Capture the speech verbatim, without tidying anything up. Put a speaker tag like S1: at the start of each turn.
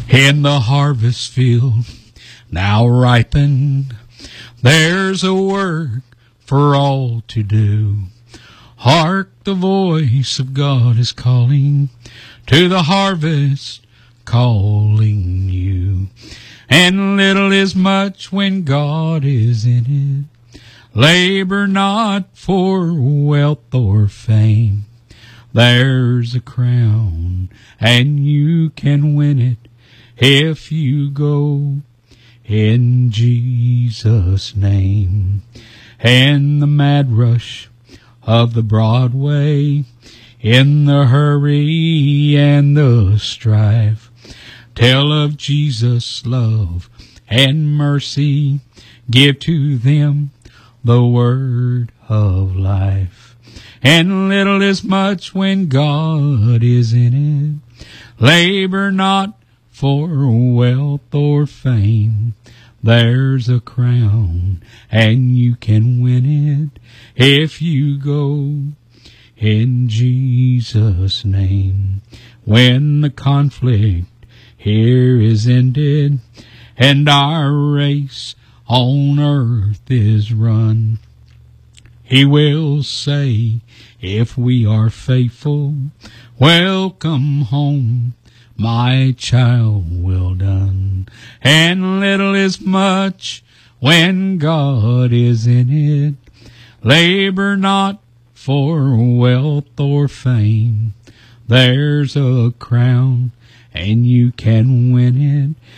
S1: In the harvest field now ripened, there's a work for all to do. Hark, the voice of God is calling, to the harvest calling you. And little is much when God is in it. Labor not for wealth or fame. There's a crown, and you can win it if you go in Jesus' name. And the mad rush of the Broadway, in the hurry and the strife, tell of Jesus' love and mercy. Give to them the word of life. And little is much when God is in it. Labor not for wealth or fame. There's a crown, and you can win it if you go in Jesus' name. When the conflict here is ended, and our race on earth is run, He will say, if we are faithful, welcome home, my child, well done. And little is much when God is in it. Labor not for wealth or fame. There's a crown, and you can win it